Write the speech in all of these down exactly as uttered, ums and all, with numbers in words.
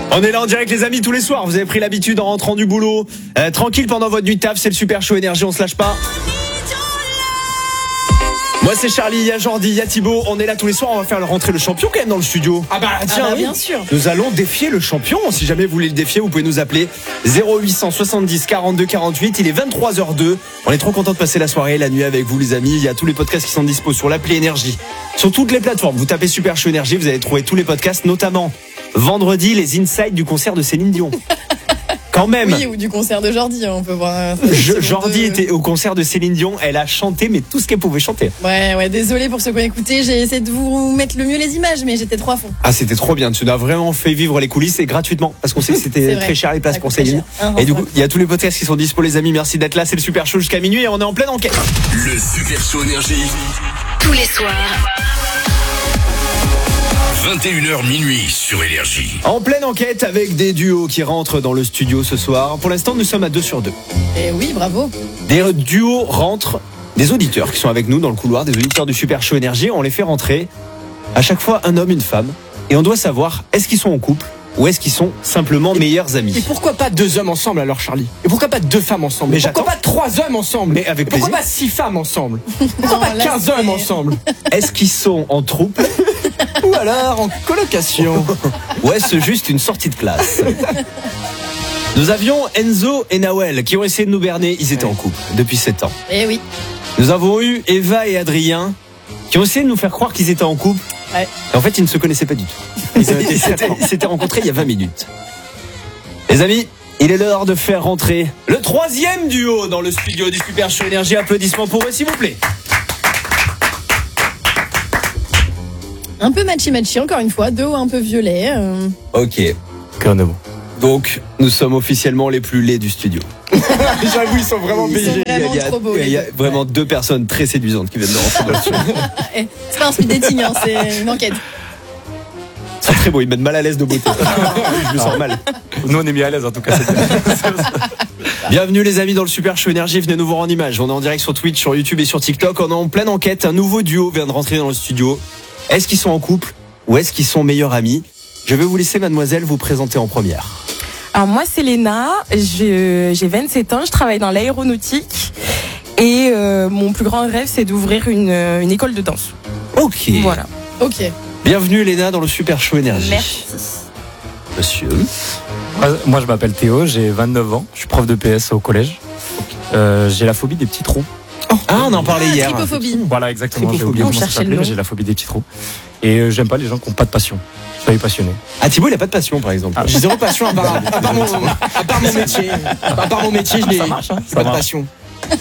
On est là en direct les amis tous les soirs. Vous avez pris l'habitude en rentrant du boulot, euh, tranquille pendant votre nuit de taf. C'est le Super Show Énergie, on se lâche pas. Moi c'est Charlie, il y a Jordi, il y a Thibaut. On est là tous les soirs, on va faire rentrer le champion quand même dans le studio. Ah bah tiens, ah bah, oui. bien sûr. Nous allons défier le champion. Si jamais vous voulez le défier, vous pouvez nous appeler zéro huit cent soixante-dix quarante-deux quarante-huit. Il est vingt-trois heures deux. On est trop content de passer la soirée et la nuit avec vous les amis. Il y a tous les podcasts qui sont dispo sur l'appli Énergie, sur toutes les plateformes. Vous tapez Super Show Énergie, vous allez trouver tous les podcasts, notamment vendredi les insights du concert de Céline Dion. Quand même. Oui, ou du concert de Jordi, on peut voir. Je, Jordi deux... était au concert de Céline Dion. Elle a chanté, mais tout ce qu'elle pouvait chanter. Ouais, ouais, désolé pour ceux qui ont écouté. J'ai essayé de vous mettre le mieux les images, mais j'étais trop à fond. Ah, c'était trop bien. Tu nous as vraiment fait vivre les coulisses et gratuitement. Parce qu'on sait que c'était très cher les places ça pour Céline. Ah, et du coup, il y a tous les podcasts qui sont dispo, les amis. Merci d'être là. C'est le Super Show jusqu'à minuit et on est en pleine enquête. Le Super Show Énergie. Tous les soirs. vingt et une heures minuit sur Énergie. En pleine enquête avec des duos qui rentrent dans le studio ce soir. Pour l'instant, nous sommes à deux sur deux. Et oui, bravo. Des duos rentrent, des auditeurs qui sont avec nous dans le couloir, des auditeurs du Super Show Énergie. On les fait rentrer à chaque fois un homme, une femme. Et on doit savoir, est-ce qu'ils sont en couple ou est-ce qu'ils sont simplement meilleurs amis? Et pourquoi pas deux hommes ensemble alors, Charlie? Et pourquoi pas deux femmes ensemble? Mais pourquoi j'attends. pas trois hommes ensemble? Mais avec Et pourquoi plaisir. pas six femmes ensemble? Pourquoi Non, pas là, quinze c'est- hommes ensemble? Est-ce qu'ils sont en troupe Ou alors en colocation? ou est-ce juste une sortie de classe? Nous avions Enzo et Nawel qui ont essayé de nous berner. Ils étaient en couple depuis sept ans. Et oui. Nous avons eu Eva et Adrien qui ont essayé de nous faire croire qu'ils étaient en couple. Ouais. Et en fait, ils ne se connaissaient pas du tout. Ils s'étaient- ils s'étaient rencontrés il y a vingt minutes. Les amis, il est l'heure de faire rentrer le troisième duo dans le studio du Super Show Énergie. Applaudissements pour eux, s'il vous plaît. Un peu matchy-matchy, encore une fois. Deux un peu violets. euh. Ok. Donc, nous sommes officiellement les plus laids du studio. J'avoue, ils sont vraiment Ils B G. sont vraiment il y a, trop beaux. il y a les deux. vraiment deux personnes très séduisantes qui viennent de rentrer dans le studio. Eh, c'est pas un speed dating, hein, c'est une enquête. C'est très beau, ils mettent mal à l'aise de beauté. Je me sens mal. Nous on est mis à l'aise en tout cas. Bienvenue les amis dans le Super Show Énergie, venez nous voir en image. On est en direct sur Twitch, sur YouTube et sur TikTok. On est en pleine enquête, un nouveau duo vient de rentrer dans le studio. Est-ce qu'ils sont en couple ou est-ce qu'ils sont meilleurs amis? Je vais vous laisser mademoiselle vous présenter en première. Alors moi c'est Léna, je- j'ai vingt-sept ans, je travaille dans l'aéronautique et euh, mon plus grand rêve c'est d'ouvrir une, une école de danse. Ok. Voilà. Ok. Bienvenue Léna dans le Super Show Énergie. Merci. Monsieur. Moi je m'appelle Théo, j'ai vingt-neuf ans, je suis prof de P S au collège. Euh, j'ai la phobie des petits trous. Ah, on en parlait Ah, hier. tripophobie. Voilà exactement, j'ai Tripophobie. oublié On comment ça cherchait le s'appelait, mais nom. j'ai la phobie des petits trous. Et euh, j'aime pas les gens qui n'ont pas de passion. Soyez passionnés. Ah, Thibaut, il a pas de passion par exemple. Ah. J'ai zéro passion à part, à part mon, à part mon métier. À part mon métier, je n'ai Ça marche, hein, ça pas de marche. passion.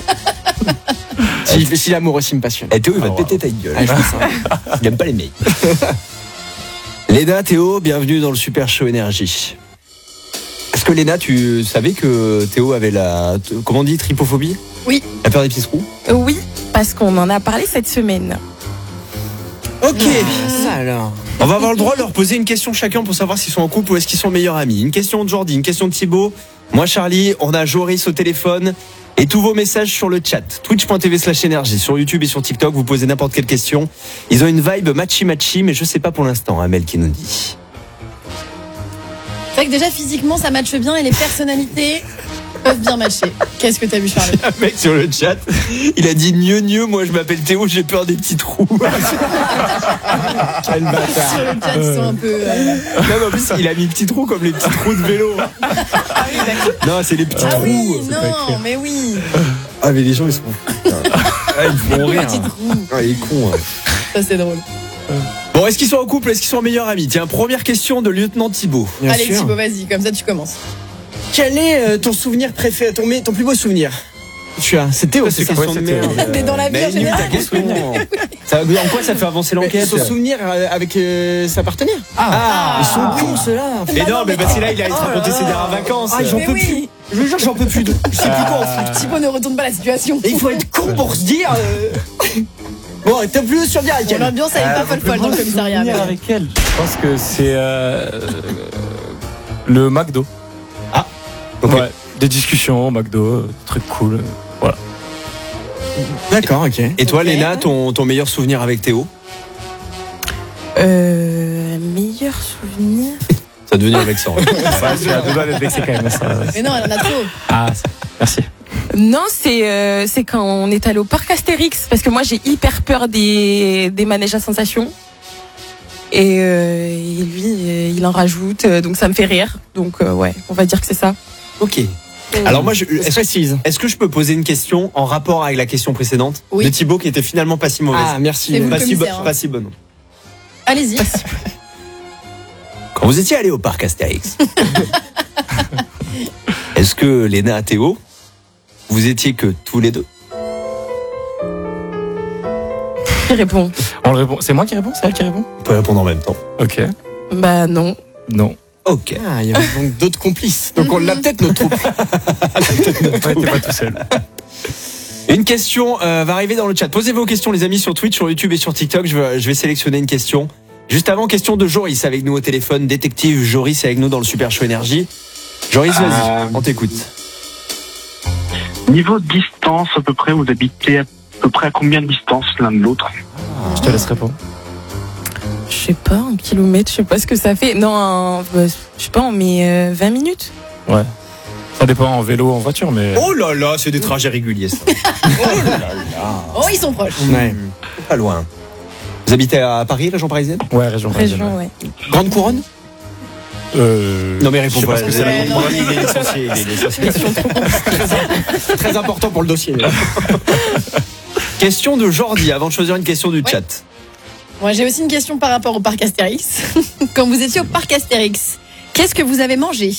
Si, si l'amour aussi me passionne. Eh, Théo, il va Ah, te péter wow. ta gueule. Ah, je pense, hein. Il aime pas les mecs. Léna, Théo, bienvenue dans le Super Show Énergie. Est-ce que Léna, tu savais que Théo avait la, comment on dit, tripophobie? Oui. La peur des petits trous? Euh, oui, parce qu'on en a parlé cette semaine. Ok. Ça alors. On va avoir le droit de leur poser une question chacun pour savoir s'ils sont en couple ou est-ce qu'ils sont meilleurs amis. Une question de Jordi, une question de Thibaut. Moi, Charlie, on a Joris au téléphone. Et tous vos messages sur le chat. Twitch.tv slash énergie. Sur YouTube et sur TikTok, vous posez n'importe quelle question. Ils ont une vibe matchy-matchy, mais je sais pas pour l'instant, Amel qui nous dit. C'est vrai que déjà, physiquement, ça matche bien et les personnalités peuvent bien matcher. Qu'est-ce que t'as vu, Charlie? Un mec sur le chat, il a dit mieux, mieux, moi je m'appelle Théo, j'ai peur des petits trous. Quel bâtard. Sur le chat, ils sont un peu. euh, Non, mais en plus, il a mis petits trous comme les petits trous de vélo. Non, c'est les petits Ah trous. oui, non, mais oui. Ah, mais les gens, ils sont. Ah, ils font rire. Petit trou. Ah, il est con. hein. Ça, c'est drôle. Bon, est-ce qu'ils sont en couple, est-ce qu'ils sont meilleurs amis? Tiens, première question de lieutenant Thibaut. Bien Allez, sûr. Thibaut, vas-y, comme ça, tu commences. Quel est euh, ton souvenir préféré, ton, ton plus beau souvenir? Tu as, c'est Théo, c'est ça? question de merde. Mais dans la vie, Mais en nul ta général. question. Ça, en quoi ça fait avancer Mais l'enquête? son souvenir euh, avec euh, sa partenaire. Ah, Ils sont cons ceux-là. Mais non, mais parce que là, il a Oh raconté là ses là. dernières vacances. Ah, j'en Mais peux oui. plus. Je vous jure, j'en peux plus. de- Je sais plus quoi en foot. Thibaut ne retourne pas la situation. Et il faut être con pour se dire. euh, Bon, t'as plus sur dire avec Bon, elle. l'ambiance, elle est pas folle folle dans le commissariat. mais- avec elle. Je pense que c'est euh, le McDo. Ah, ok. Ouais, des discussions, McDo, trucs cool. Voilà. D'accord, ok. Et toi, Ok. Léna, ton, ton meilleur souvenir avec Théo? Euh, meilleur souvenir. Ça devient vexant. Ouais, je suis à deux doigts d'être vexé quand même. Ça, Mais non, elle en a trop. Ah, c'est- merci. Non, c'est euh, c'est quand on est allé au parc Astérix, parce que moi j'ai hyper peur des, des manèges à sensations. Et, euh, et lui, euh, il en rajoute, euh, donc ça me fait rire. Donc euh, ouais, on va dire que c'est ça. Ok. Alors moi, je, est-ce, Précise. est-ce que je peux poser une question en rapport avec la question précédente Oui. de Thibaut qui était finalement pas si mauvaise, Ah, merci. C'est vous. pas, si bo- commissaire, hein. pas si bonne. Allez-y. Quand vous étiez allé au parc Astérix, est-ce que Léna et Théo, vous étiez que tous les deux? Qui répond? On le répond. C'est moi qui réponds? C'est elle qui répond? On peut répondre en même temps. Ok. Bah non. Non. Ok. Ah, il y avait donc d'autres complices. Donc on l'a peut-être notre troupe. Ouais, t'es pas tout seul. Une question euh, va arriver dans le chat. Posez vos questions les amis sur Twitch, sur YouTube et sur TikTok. Je vais, je vais sélectionner une question. Juste avant, question de Joris avec nous au téléphone. Détective Joris est avec nous dans le Super Show Énergie. Joris, vas-y, Euh, on t'écoute. Niveau distance, à peu près, vous habitez à peu près à combien de distance l'un de l'autre? Je te laisse répondre. Je sais pas, en kilomètres, je sais pas ce que ça fait. Non, en- bah, je sais pas, on met euh, vingt minutes. Ouais. Ça dépend en vélo, en voiture, mais. Oh là là, c'est des trajets réguliers ça. Oh, ils sont proches. Ouais. Pas loin. Vous habitez à Paris, région parisienne? Ouais, région parisienne. Région, ouais. Grande couronne? Euh. Non mais réponds je sais pas. pas ce que c'est. Ouais, non. Il est essentiel, il est essentiel. C'est très important pour le dossier. Question de Jordi avant de choisir une question du chat. Moi, j'ai aussi une question par rapport au parc Astérix. Quand vous étiez au parc Astérix, qu'est-ce que vous avez mangé?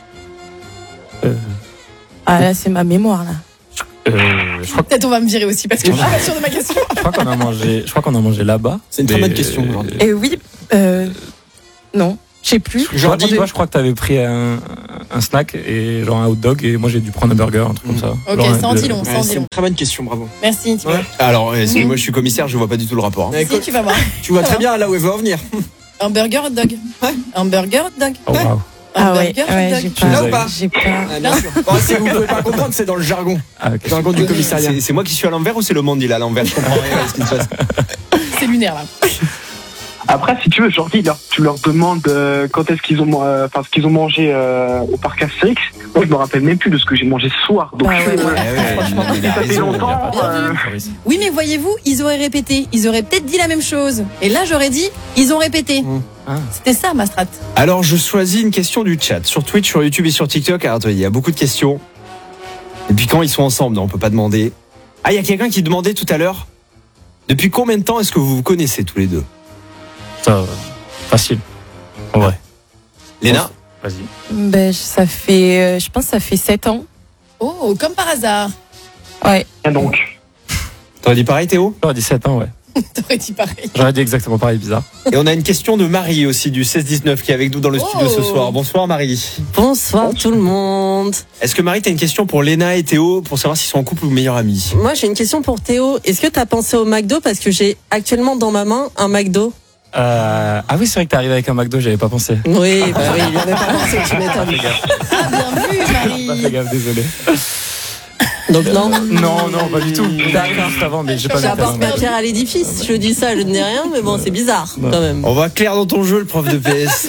Euh, Ah là, c'est ma mémoire là. euh, je crois, Peut-être on va me virer aussi parce que je suis pas sûre de ma question. je crois qu'on a mangé. Je crois qu'on a mangé là-bas. C'est une très Mais- bonne question, aujourd'hui. Et oui, euh, non, je sais plus. Jordi, On- toi, je crois que t'avais pris un, un snack et genre un hot dog et moi j'ai dû prendre un burger, un truc comme ça. Ok, Genre, ça en de- dit long, ça Ouais, en c'est dit une long. très bonne question, bravo. Merci, tu vois. Alors, est-ce que moi je suis commissaire, je vois pas du tout le rapport. hein. Ouais, Si, tu vas voir. Tu vois très bien là où elle veut en venir. Un burger hot dog. Un burger hot dog. Oh, waouh. Un Ah ouais, burger hot ouais, dog. j'ai Tu nous pas. as pas J'ai pas. Ah, bien sûr. Bon, si vous pouvez pas comprendre, c'est dans le jargon. Ah, ok. Dans le jargon du commissariat. C'est, c'est moi qui suis à l'envers ou c'est le monde il est à l'envers? Je comprends rien à ce qui se passe. C'est lunaire là. Après, si tu veux, Jordi, leur- tu leur demandes euh, quand est-ce qu'ils ont, euh, enfin, ce qu'ils ont mangé euh, au parc Astérix. Moi, je me rappelle même plus de ce que j'ai mangé ce soir. Donc, Bah ouais, euh, ouais. Eh ouais, franchement, il a- il a ça fait raison, longtemps. il a euh, Joris. Oui, mais voyez-vous, ils auraient répété. Ils auraient peut-être dit la même chose. Et là, j'aurais dit, ils ont répété. Ah. C'était ça ma strat. Alors je choisis une question du chat sur Twitch, sur YouTube et sur TikTok. Alors attendez, il y a beaucoup de questions. Et puis quand ils sont ensemble, non, on peut pas demander. Ah, il y a quelqu'un qui demandait tout à l'heure. Depuis combien de temps est-ce que vous vous connaissez tous les deux? Ça, euh, facile. En vrai. Léna? Vas-y. Ben, ça fait, euh, je pense que ça fait sept ans. Oh, comme par hasard. Ouais. et donc, T'aurais dit pareil Théo? J'aurais dit sept ans, ouais. T'aurais dit pareil. J'aurais dit exactement pareil, bizarre. Et on a une question de Marie aussi du seize dix-neuf qui est avec nous dans le studio Oh. ce soir. Bonsoir Marie. Bonsoir tout le monde. Est-ce que Marie, t'as une question pour Léna et Théo pour savoir s'ils sont en couple ou meilleurs amis? Moi j'ai une question pour Théo. Est-ce que t'as pensé au McDo parce que j'ai actuellement dans ma main un McDo? Euh, ah oui, c'est vrai que t'es arrivé avec un McDo, j'avais pas pensé. Oui, bah oui, il n'y avait pas pensé, tu m'étonnes. Ah, bien vu, Pas fait Marie. gaffe, désolé. Donc non. Non, non, pas du tout. D'accord. Juste avant, mais j'ai pas vu. J'apporte ma pierre à l'édifice. Je dis ça, je ne dis rien, mais bon, c'est bizarre quand même. On va clair dans ton jeu, le prof de P S.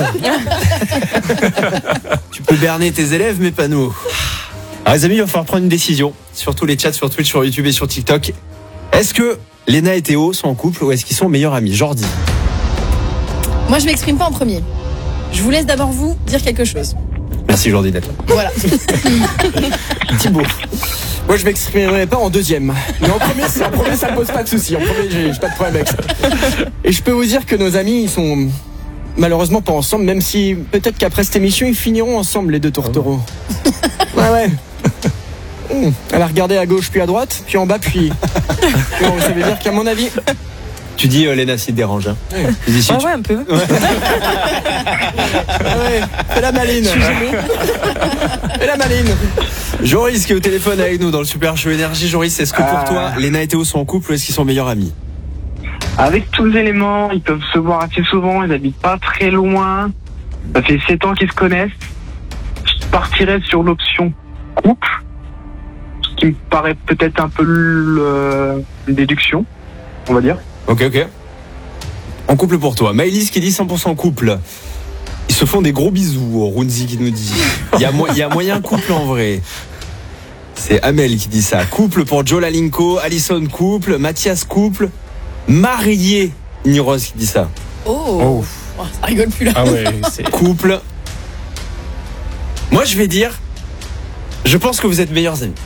Tu peux berner tes élèves, mais pas nous. Alors les amis, il va falloir prendre une décision. Sur tous les chats, sur Twitch, sur YouTube et sur TikTok. Est-ce que Léna et Théo sont en couple ou est-ce qu'ils sont meilleurs amis? Jordi. Moi, je m'exprime pas en premier. Je vous laisse d'abord vous dire quelque chose. Merci Jordi d'être là. Voilà. Thibaut. Moi, je m'exprimerai pas en deuxième. Mais en premier, c'est- en premier ça me pose pas de soucis. En premier, j'ai j'ai pas de problème avec ça. Et je peux vous dire que nos amis, ils sont malheureusement pas ensemble, même si peut-être qu'après cette émission, ils finiront ensemble, les deux tourtereaux. Ouais, ouais. Mmh. Elle a regardé à gauche, puis à droite, puis en bas, puis. puis bon, ça veut dire qu'à mon avis. Tu dis euh, Léna, si te dérange. Hein. Tu dis, si Ah tu- ouais, un peu. Ah ouais, fais la maline. Fais la maline. Joris qui est au téléphone avec nous dans le Super Show Énergie. Joris, est-ce que pour Euh. toi, Léna et Théo sont en couple ou est-ce qu'ils sont meilleurs amis? avec tous les éléments, ils peuvent se voir assez souvent, ils habitent pas très loin. Ça fait sept ans qu'ils se connaissent. Je partirais sur l'option couple, ce qui me paraît peut-être un peu le- une déduction, on va dire. Ok, ok. En couple pour toi. Maëlys qui dit cent pour cent couple. Ils se font des gros bisous, Runzi qui nous dit. Il y a, mo- il y a moyen couple en vrai. C'est Amel qui dit ça. Couple pour Joe Lalinko, Alison couple, Mathias couple, marié. Niros qui dit ça. Oh, Oh. Oh, ça rigole plus là. Ah ouais, c'est. Couple. Moi je vais dire, je pense que vous êtes meilleurs amis.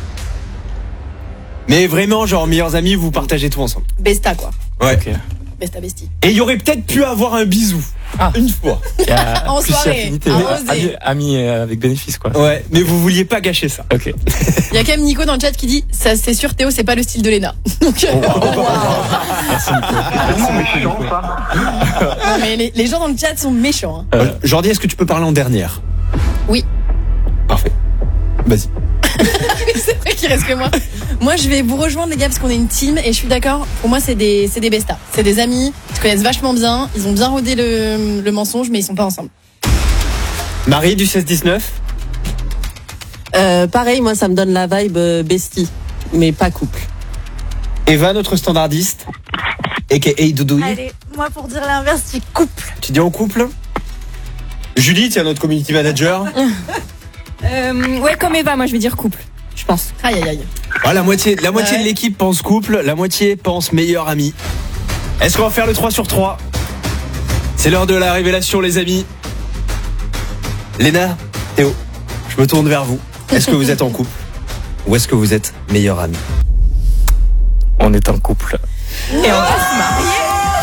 Mais vraiment, genre meilleurs amis, vous partagez tout ensemble. Besta quoi. Ouais. Ok. Besta bestie. Et il y aurait peut-être pu avoir un bisou. Ah. Une fois. Il y a En plus soirée, d'affinité. à Mais oser. ami, ami, euh, avec bénéfice, quoi. Ouais, mais vous vouliez pas gâcher ça. Ok. Il y a quand même Nico dans le chat qui dit ça c'est sûr Théo c'est pas le style de Léna. Donc euh, Merci, Nico. Tellement méchant, ça. non, mais les, les gens dans le chat sont méchants. Hein. Euh, Jordi, est-ce que tu peux parler en dernière? Oui. Parfait. Vas-y. C'est vrai qu'il reste que moi. Moi je vais vous rejoindre les gars parce qu'on est une team et je suis d'accord. Pour moi c'est des c'est des bestas, c'est des amis. Ils se connaissent vachement bien. Ils ont bien rodé le, le mensonge mais ils sont pas ensemble. Marie du seize dix-neuf. Euh, pareil, moi, ça me donne la vibe euh, bestie, mais pas couple. Eva, notre standardiste. A K A Doudouille. Allez, moi pour dire l'inverse, c'est couple. Tu dis en couple? Julie, tiens, notre community manager. Euh, ouais, comme Eva, moi je vais dire couple, je pense. Aïe aïe aïe. Ah, la moitié, la moitié Ouais. de l'équipe pense couple, la moitié pense meilleur ami. Est-ce qu'on va faire le trois sur trois? C'est l'heure de la révélation, les amis. Léna, Théo, je me tourne vers vous. Est-ce que vous êtes en couple ou est-ce que vous êtes meilleur ami? On est en couple. Et on va se marier.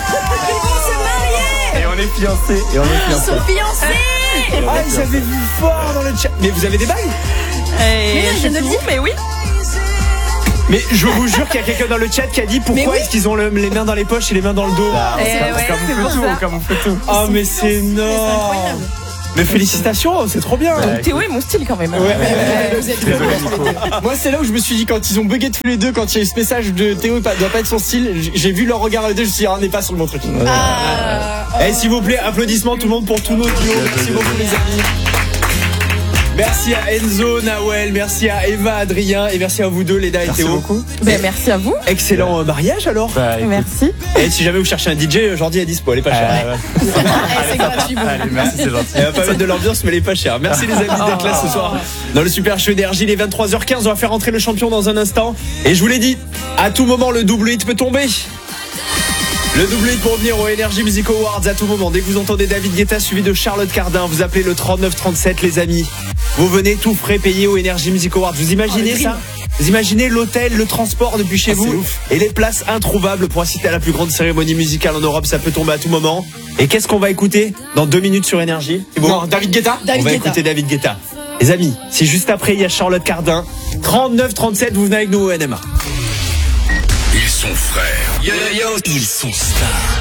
Et on est fiancés. Et on est Ils fiancés. sont fiancés. Ah, ils avaient vu fort dans le chat. Mais vous avez des bagues? Et Mais non, je je viens de te le dis, dire. mais oui. Mais je vous jure qu'il y a quelqu'un dans le chat qui a dit pourquoi Mais oui. est-ce qu'ils ont le- les mains dans les poches et les mains dans le dos. Ah, Eh on ouais, c'est camoufle pour tout, ça. on camoufle tout. Oh, mais c'est Mais c'est énorme. incroyable. Mais félicitations, c'est trop bien. Ouais. Théo est mon style quand même. Ouais. Ouais, vous êtes trop Désolé, forts. Nico. Moi, c'est là où je me suis dit, quand ils ont bugué tous les deux, quand il y a eu ce message de Théo, il doit pas être son style, j- j'ai vu leur regard à eux deux, je me suis dit, ah, on n'est pas sur le bon truc. Ah, oh. Eh, s'il vous plaît, applaudissements tout le monde pour tous nos duos. Merci beaucoup, les amis. Merci à Enzo, Nawel, merci à Eva, Adrien et merci à vous deux, Léna et Merci Théo. beaucoup. Ben, merci à vous. Excellent euh, mariage alors. Bah, écoute. Merci. Et si jamais vous cherchez un D J, Jordi est dispo, elle est pas chère. Euh, ouais. Eh, c'est gratuit. Bon. Allez, merci, c'est gentil. Elle va pas mettre de l'ambiance, mais elle est pas chère. Merci les amis d'être là ce soir dans le Super Show Énergie. Il est vingt-trois heures quinze. On va faire entrer le champion dans un instant. Et je vous l'ai dit, à tout moment, le double hit peut tomber. Le double hit pour venir au Energy Music Awards à tout moment. Dès que vous entendez David Guetta suivi de Charlotte Cardin, vous appelez le trente-neuf trente-sept, les amis. Vous venez tout frais payer au Energy Music Awards. Vous imaginez Oh, le ça? Vous imaginez l'hôtel, le transport depuis chez Ah, c'est vous ouf. et les places introuvables pour assister à la plus grande cérémonie musicale en Europe. Ça peut tomber à tout moment. Et qu'est-ce qu'on va écouter dans deux minutes sur Énergie? Non, David Guetta? David On va Guetta. écouter David Guetta. Les amis, si juste après il y a Charlotte Cardin, trente-neuf trente-sept, vous venez avec nous au N M A. Ils sont frères. Yo, yo, yo. Ils sont stars.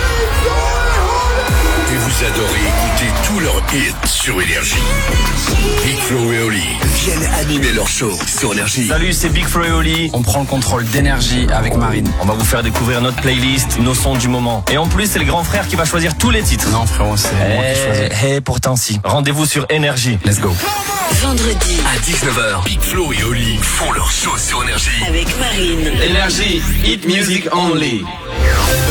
Et vous adorez écouter tous leurs hits sur Énergie. Big Flo et Oli viennent animer leur show sur Énergie. Salut, c'est Big Flo et Oli. On prend le contrôle d'énergie avec Marine. On va vous faire découvrir notre playlist, nos sons du moment. Et en plus, c'est le grand frère qui va choisir tous les titres. Non, frérot, c'est moi qui choisis. Eh, pourtant si. Rendez-vous sur Énergie. Let's go. Vendredi À dix-neuf heures, Big Flo et Oli font leur show sur Énergie. avec Marine. Énergie, hit music only.